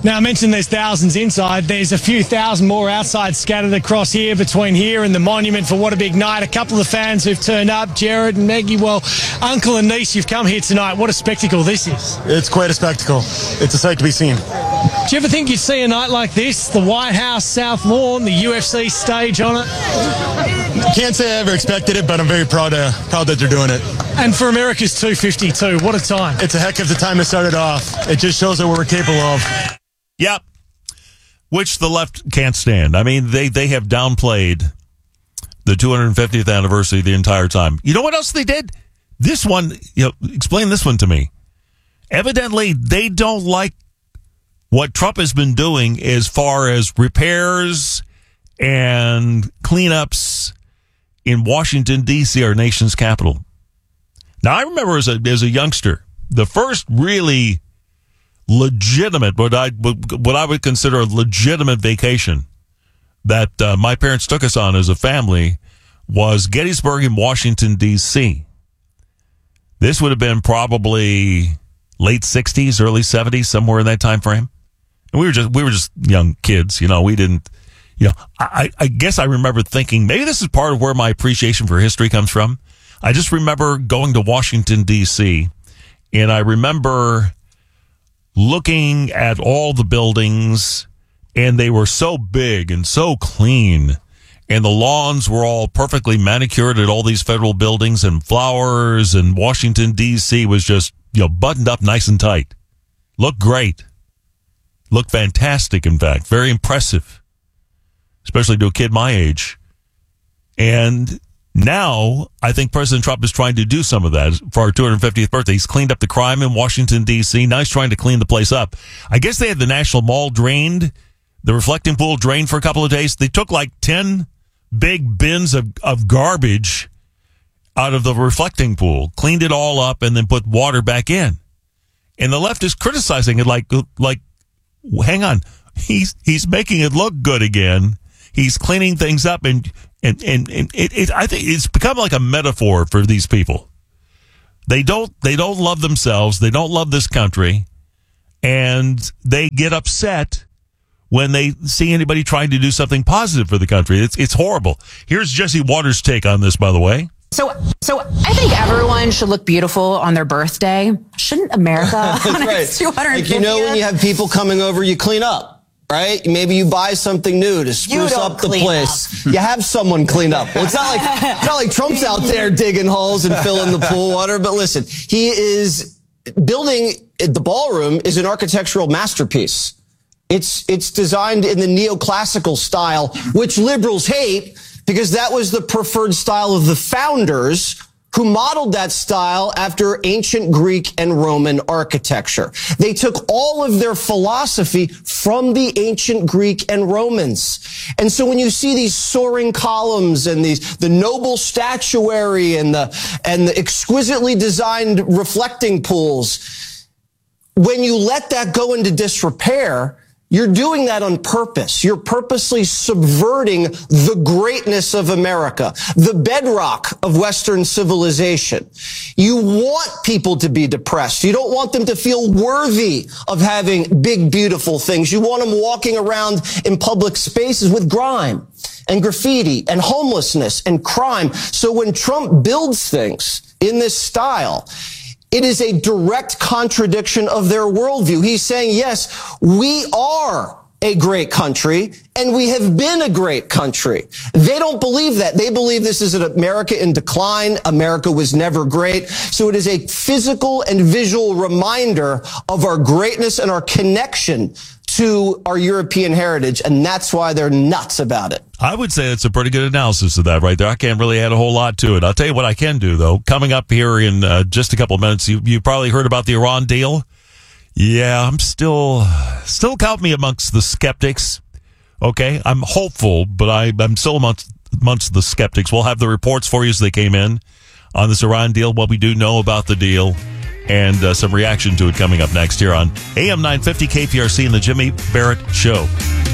Now, I mentioned there's thousands inside. There's a few thousand more outside scattered across here, between here and the monument for What a Big Night. A couple of the fans who've turned up, Jared and Maggie, well, uncle and niece, you've come here tonight. What a spectacle this is. It's quite a spectacle. It's a sight to be seen. Do you ever think you'd see a night like this? The White House, South Lawn, the UFC stage on it? Can't say I ever expected it, but I'm very proud that they're doing it. And for America's 252, what a time. It's a heck of a time to start it off. It just shows that what we're capable of. Yep. Which the left can't stand. I mean, they have downplayed the 250th anniversary the entire time. You know what else they did? This one, explain this one to me. Evidently, they don't like what Trump has been doing as far as repairs and cleanups in Washington, D.C., our nation's capital. Now, I remember as a youngster, the first really legitimate, what I would consider a legitimate vacation that my parents took us on as a family was Gettysburg in Washington, D.C. This would have been probably late 60s, early 70s, somewhere in that time frame. And we were just young kids, we didn't, I guess I remember thinking maybe this is part of where my appreciation for history comes from. I just remember going to Washington, D.C., and I remember looking at all the buildings, and they were so big and so clean, and the lawns were all perfectly manicured at all these federal buildings, and flowers, and Washington, D.C. was just, buttoned up nice and tight. Looked great. Looked fantastic, in fact. Very impressive, especially to a kid my age. And now, I think President Trump is trying to do some of that for our 250th birthday. He's cleaned up the crime in Washington, D.C. Now he's trying to clean the place up. I guess they had the National Mall drained, the reflecting pool drained for a couple of days. They took like 10 big bins of garbage out of the reflecting pool, cleaned it all up, and then put water back in. And the left is criticizing it like, hang on, he's making it look good again. He's cleaning things up, and I think it's become like a metaphor for these people. They don't love themselves. They don't love this country, and they get upset when they see anybody trying to do something positive for the country. It's horrible. Here's Jesse Waters' take on this, by the way. So I think everyone should look beautiful on their birthday. Shouldn't America on its 250th? When you have people coming over, you clean up. Right? Maybe you buy something new to spruce up the place. You have someone clean up. Well, it's not like Trump's out there digging holes and filling the pool water. But listen, he is building the ballroom is an architectural masterpiece. It's designed in the neoclassical style, which liberals hate because that was the preferred style of the founders, who modeled that style after ancient Greek and Roman architecture. They took all of their philosophy from the ancient Greek and Romans. And so when you see these soaring columns and the noble statuary and the exquisitely designed reflecting pools, when you let that go into disrepair, you're doing that on purpose. You're purposely subverting the greatness of America, the bedrock of Western civilization. You want people to be depressed. You don't want them to feel worthy of having big, beautiful things. You want them walking around in public spaces with grime and graffiti and homelessness and crime. So when Trump builds things in this style, it is a direct contradiction of their worldview. He's saying, yes, we are a great country, and we have been a great country. They don't believe that. They believe this is an America in decline. America was never great. So it is a physical and visual reminder of our greatness and our connection to our European heritage, and that's why they're nuts about it. I would say that's a pretty good analysis of that right there. I can't really add a whole lot to it. I'll tell you what I can do, though. Coming up here in just a couple of minutes, you probably heard about the Iran deal. Yeah, I'm still count me amongst the skeptics. Okay, I'm hopeful, but I'm still amongst the skeptics. We'll have the reports for you as they came in on this Iran deal, what we do know about the deal, and some reaction to it coming up next here on AM 950 KPRC and the Jimmy Barrett Show.